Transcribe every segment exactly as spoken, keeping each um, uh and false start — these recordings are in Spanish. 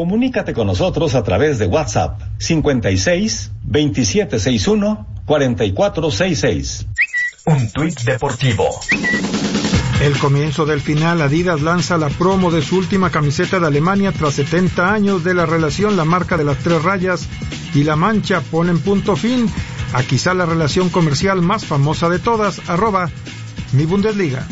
Comunícate con nosotros a través de WhatsApp cincuenta y seis, veintisiete sesenta y uno, cuarenta y cuatro sesenta y seis. Un tuit deportivo. El comienzo del final, Adidas lanza la promo de su última camiseta de Alemania tras setenta años de la relación. La marca de las tres rayas y la mancha ponen punto fin a quizá la relación comercial más famosa de todas, arroba mi Bundesliga.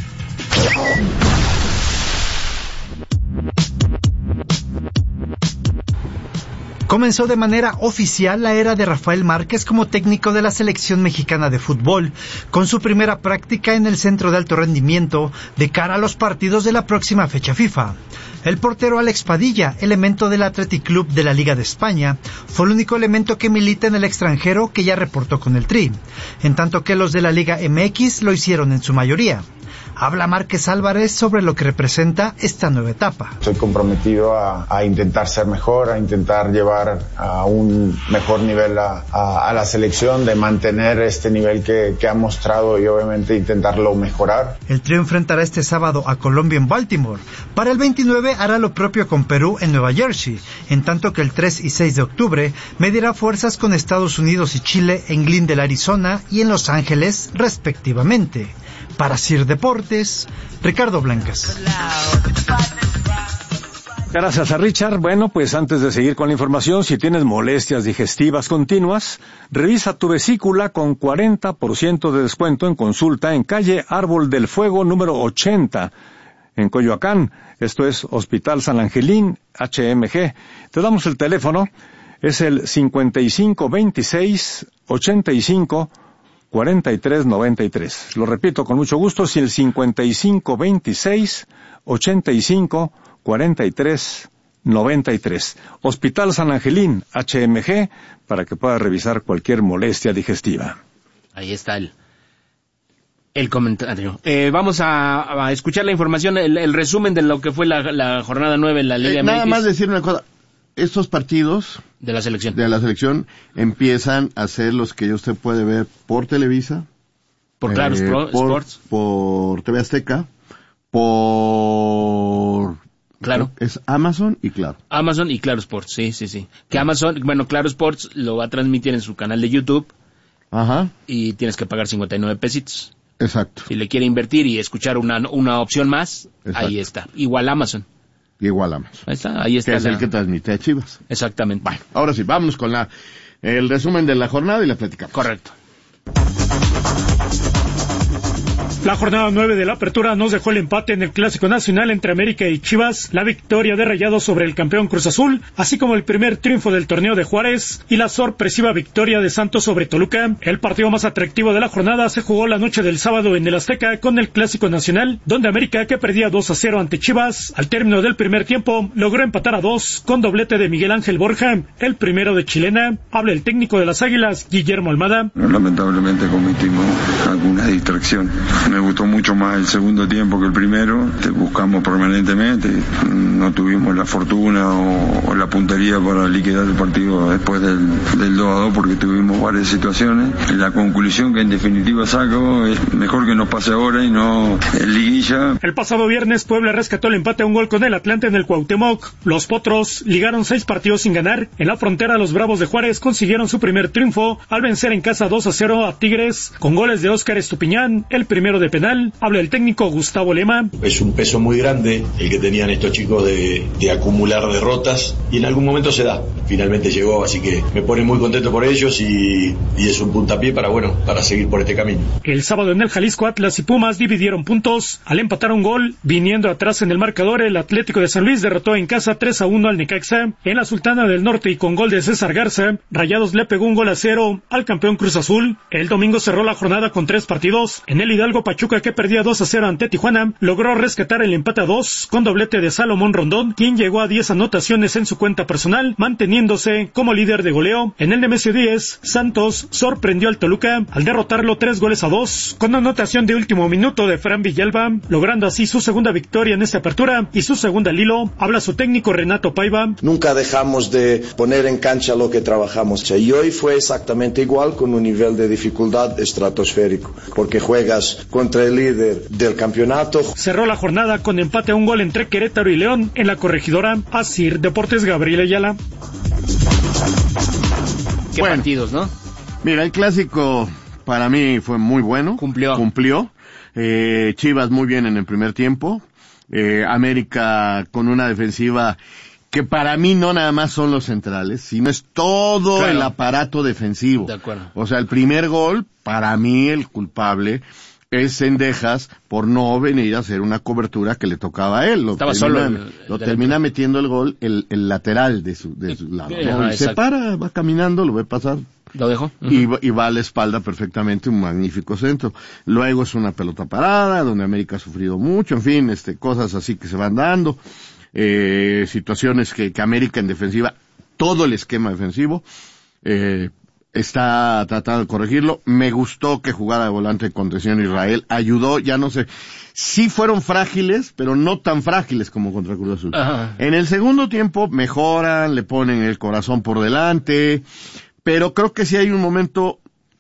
Comenzó de manera oficial la era de Rafael Márquez como técnico de la selección mexicana de fútbol, con su primera práctica en el centro de alto rendimiento de cara a los partidos de la próxima fecha FIFA. El portero Alex Padilla, elemento del Athletic Club de la Liga de España, fue el único elemento que milita en el extranjero que ya reportó con el Tri, en tanto que los de la Liga M X lo hicieron en su mayoría. Habla Márquez Álvarez sobre lo que representa esta nueva etapa. Estoy comprometido a, a intentar ser mejor, a intentar llevar a un mejor nivel a, a, a la selección, de mantener este nivel que, que ha mostrado y obviamente intentarlo mejorar. El Tri enfrentará este sábado a Colombia en Baltimore. Para el veintinueve hará lo propio con Perú en Nueva Jersey, en tanto que el tres y seis de octubre medirá fuerzas con Estados Unidos y Chile en Glendale, Arizona y en Los Ángeles, respectivamente. Para Sir Deportes, Ricardo Blancas. Gracias a Richard. Bueno, pues antes de seguir con la información, si tienes molestias digestivas continuas, revisa tu vesícula con cuarenta por ciento de descuento en consulta en calle Árbol del Fuego número ochenta, en Coyoacán. Esto es Hospital San Angelín, H M G. Te damos el teléfono, es el cincuenta y cinco veintiséis ochenta y cinco cuarenta y tres noventa y tres. Lo repito con mucho gusto, si el cincuenta y cinco veintiséis ochenta y cinco cuarenta y tres noventa y tres. Hospital San Angelín, H M G, para que pueda revisar cualquier molestia digestiva. Ahí está el, el comentario. Eh, vamos a, a escuchar la información, el, el resumen de lo que fue la, la jornada nueve en la Liga eh, M X. Nada más decir una cosa. Estos partidos de la selección de la selección empiezan a ser los que usted puede ver por Televisa, por Claro eh, por, Sports, por T V Azteca, por Claro, es Amazon y Claro. Amazon y Claro Sports, sí, sí, sí. Que Amazon, bueno, Claro Sports lo va a transmitir en su canal de YouTube. Ajá. Y tienes que pagar cincuenta y nueve pesitos. Exacto. Si le quiere invertir y escuchar una una opción más, exacto, ahí está. Igual Amazon. Igual Amazon. Ahí está, ahí está. Que es la... el que transmite a Chivas. Exactamente. Bueno, ahora sí, vamos con la el resumen de la jornada y la platicamos. Correcto. La jornada nueve de la apertura nos dejó el empate en el Clásico Nacional entre América y Chivas, la victoria de Rayados sobre el campeón Cruz Azul, así como el primer triunfo del torneo de Juárez y la sorpresiva victoria de Santos sobre Toluca. El partido más atractivo de la jornada se jugó la noche del sábado en el Azteca con el Clásico Nacional, donde América, que perdía dos a cero ante Chivas, al término del primer tiempo logró empatar a dos con doblete de Miguel Ángel Borja, el primero de chilena. Habla el técnico de las Águilas, Guillermo Almada. Lamentablemente cometimos alguna distracción. Me gustó mucho más el segundo tiempo que el primero. Te buscamos permanentemente. No tuvimos la fortuna o, o la puntería para liquidar el partido después del, del dos a dos porque tuvimos varias situaciones. La conclusión que en definitiva saco es mejor que nos pase ahora y no en liguilla. El pasado viernes Puebla rescató el empate a un gol con el Atlante en el Cuauhtémoc. Los Potros ligaron seis partidos sin ganar. En la frontera, los Bravos de Juárez consiguieron su primer triunfo al vencer en casa dos a cero a Tigres con goles de Óscar Estupiñán, el primero de penal. Habla el técnico Gustavo Lema. Es un peso muy grande el que tenían estos chicos de, de acumular derrotas y en algún momento se da. Finalmente llegó, así que me pone muy contento por ellos y, y es un puntapié para, bueno, para seguir por este camino. El sábado en el Jalisco, Atlas y Pumas dividieron puntos al empatar un gol. Viniendo atrás en el marcador, el Atlético de San Luis derrotó en casa tres a uno al Necaxa. En la Sultana del Norte y con gol de César Garza, Rayados le pegó un gol a cero al campeón Cruz Azul. El domingo cerró la jornada con tres partidos. En el Hidalgo, Pachuca, que perdía dos a cero ante Tijuana, logró rescatar el empate a dos con doblete de Salomón Rondón, quien llegó a diez anotaciones en su cuenta personal, manteniendo manteniéndose como líder de goleo. En el Nemesio diez, Santos sorprendió al Toluca al derrotarlo tres goles a dos, con anotación de último minuto de Fran Villalba, logrando así su segunda victoria en esta apertura y su segunda al hilo. Habla su técnico Renato Paiva. Nunca dejamos de poner en cancha lo que trabajamos y hoy fue exactamente igual, con un nivel de dificultad estratosférico, porque juegas contra el líder del campeonato. Cerró la jornada con empate a un gol entre Querétaro y León en la Corregidora. Asir Deportes, Gabriel Ayala. Qué bueno, partidos, ¿no? Mira, el clásico para mí fue muy bueno. Cumplió. Cumplió. Eh, Chivas muy bien en el primer tiempo. Eh, América con una defensiva que para mí no nada más son los centrales, sino es todo claro. el aparato defensivo. De acuerdo. O sea, el primer gol, para mí el culpable es Cendejas por no venir a hacer una cobertura que le tocaba a él. Lo Estaba termina, solo. El, lo termina metiendo el gol el, el lateral de su, de su lado. Eh, ¿no? ah, y se para, va caminando, lo ve pasar. Lo dejó. Uh-huh. Y, y va a la espalda perfectamente, un magnífico centro. Luego es una pelota parada, donde América ha sufrido mucho, en fin, este, cosas así que se van dando. Eh, situaciones que, que América en defensiva, todo el esquema defensivo, eh, está tratando de corregirlo. Me gustó que jugara de volante de contención Israel, ayudó, ya no sé, sí fueron frágiles, pero no tan frágiles como contra Cruz Azul. Ajá. En el segundo tiempo mejoran, le ponen el corazón por delante, pero creo que sí hay un momento,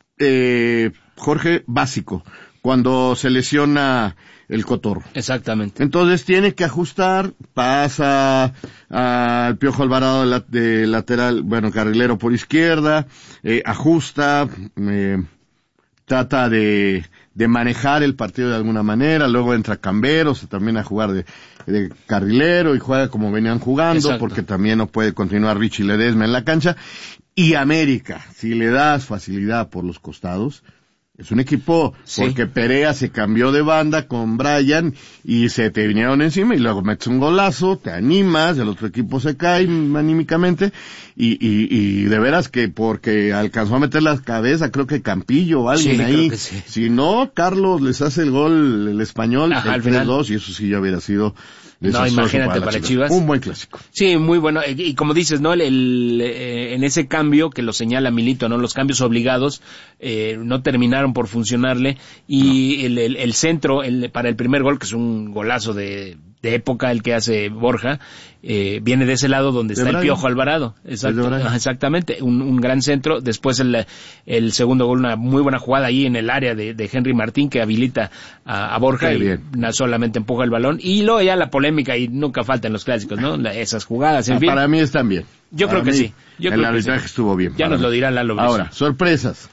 eh, Jorge, básico, cuando se lesiona el Cotorro. Exactamente. Entonces tiene que ajustar, pasa al Piojo Alvarado de, la, de lateral, bueno, carrilero por izquierda, eh, ajusta, eh, trata de, de manejar el partido de alguna manera, luego entra Camberos también a jugar de, de carrilero y juega como venían jugando. Exacto. Porque también no puede continuar Richie Ledesma en la cancha. Y América, si le das facilidad por los costados, es un equipo, sí. Porque Perea se cambió de banda con Brian y se te vinieron encima y luego metes un golazo, te animas, el otro equipo se cae anímicamente y, y, y de veras que porque alcanzó a meter la cabeza, creo que Campillo o alguien sí, ahí. Sí. Si no, Carlos les hace el gol el español, ajá, el tres dos y eso sí ya hubiera sido... No, imagínate para, para Chivas. Un buen clásico. Sí, muy bueno. Y, y como dices, ¿no? El, el eh, en ese cambio que lo señala Milito, ¿no? Los cambios obligados, eh, no terminaron por funcionarle. Y no. el, el, el centro, el, para el primer gol, que es un golazo de, de época, el que hace Borja, eh, viene de ese lado donde está el Piojo Alvarado. Exacto, exactamente. Un, un gran centro. Después el, el segundo gol, una muy buena jugada ahí en el área de, de Henry Martín, que habilita a, a Borja. Y solamente empuja el balón. Y luego ya la polémica, y nunca faltan los clásicos, ¿no? La, esas jugadas, en ah, fin. Para mí están bien. Yo para creo que sí. Yo el creo arbitraje sí. estuvo bien. Ya nos mí. Lo dirá Lalo Brizuela. Ahora, sorpresas.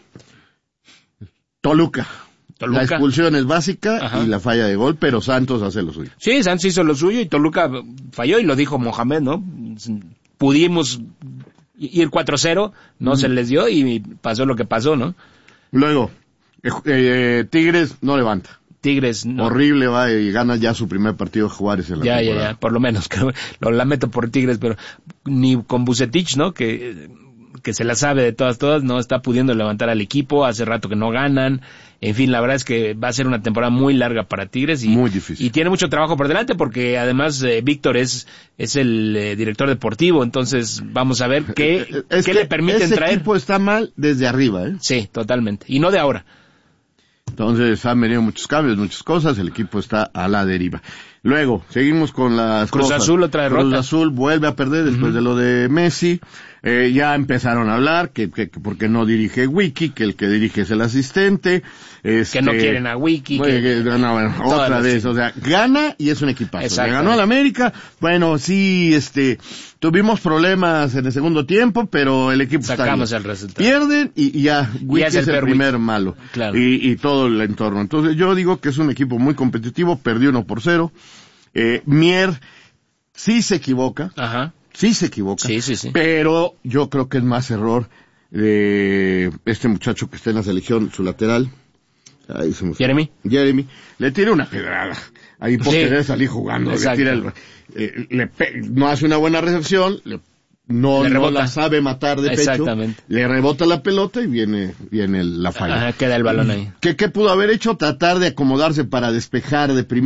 Toluca. Toluca. La expulsión es básica. Ajá. Y la falla de gol, pero Santos hace lo suyo. Sí, Santos hizo lo suyo y Toluca falló, y lo dijo Mohamed, ¿no? Pudimos ir cuatro cero, no mm. se les dio y pasó lo que pasó, ¿no? Luego, eh, eh, Tigres no levanta. Tigres no. Horrible, va, y gana ya su primer partido Juárez en la ya, temporada. Ya, ya, por lo menos, que lo lamento por Tigres, pero ni con Vucetich, ¿no? Que, que se la sabe de todas, todas, no está pudiendo levantar al equipo, hace rato que no ganan. En fin, la verdad es que va a ser una temporada muy larga para Tigres y, muy difícil. Y tiene mucho trabajo por delante porque además eh, Víctor es es el eh, director deportivo, entonces vamos a ver qué, es qué que le permiten ese traer. El equipo está mal desde arriba, ¿eh? Sí, totalmente, y no de ahora. Entonces han venido muchos cambios, muchas cosas, el equipo está a la deriva. Luego, seguimos con las Cruz cosas. Azul otra derrota. Cruz Azul vuelve a perder después uh-huh. de lo de Messi. Eh, ya empezaron a hablar que, que, que porque no dirige Wiki, que el que dirige es el asistente. Este, que no quieren a Wiki. Bueno, que, que, no, bueno, otra vez, o sea, gana y es un equipazo. Le ganó al América. Bueno, sí, este, tuvimos problemas en el segundo tiempo, pero el equipo Sacamos está el resultado. Pierden y, y ya, Wiki es, es el, el primer Wiki. Malo. Claro. Y, y todo el entorno. Entonces yo digo que es un equipo muy competitivo, perdió uno por cero. Eh, Mier sí se equivoca. Ajá. Sí se equivoca. Sí, sí, sí. Pero yo creo que es más error de este muchacho que está en la selección, su lateral. Ahí se me fue. Jeremy. Jeremy. Le tira una pedrada. Ahí por sí. querer salir jugando. Le tira el, eh, le pe- no hace una buena recepción. Le, no, le no la sabe matar de pecho. Exactamente. Le rebota la pelota y viene, viene la falla. Ajá, queda el balón ahí. ¿Qué, ¿Qué pudo haber hecho? Tratar de acomodarse para despejar de primera.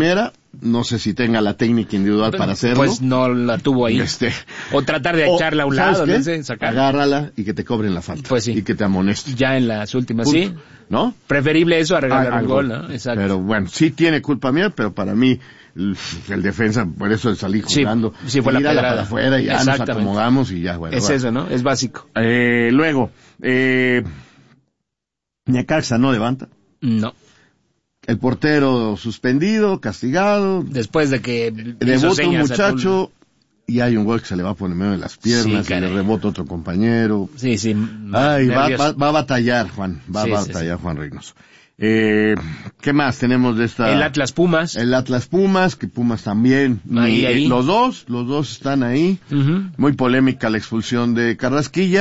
no sé si tenga la técnica individual para hacerlo. Pues no la tuvo ahí. Este, o tratar de echarla a un lado, no sé, sacarla. Agárrala y que te cobren la falta. Pues sí. Y que te amonesten. Ya en las últimas, Punto. sí. ¿No? Preferible eso a regalar ah, un gol, ¿no? Exacto. Pero bueno, sí tiene culpa mía, pero para mí, el, el defensa, por eso salí jugando. Sí, sí fue la pedrada. Para afuera y ya nos acomodamos y ya, bueno. Es bueno. eso, ¿no? Es básico. Eh, luego, eh, Necaxa no levanta. No. El portero suspendido, castigado. Después de que debuta un muchacho y hay un gol que se le va por el medio de las piernas sí, y le rebota otro compañero. Sí, sí. Ay, va, va, va a batallar, Juan. Va sí, a batallar, sí, Juan Reynoso. Eh, ¿qué más tenemos de esta? El Atlas Pumas. El Atlas Pumas, que Pumas también. Ahí, y, ahí. Los dos, los dos están ahí. Uh-huh. Muy polémica la expulsión de Carrasquilla.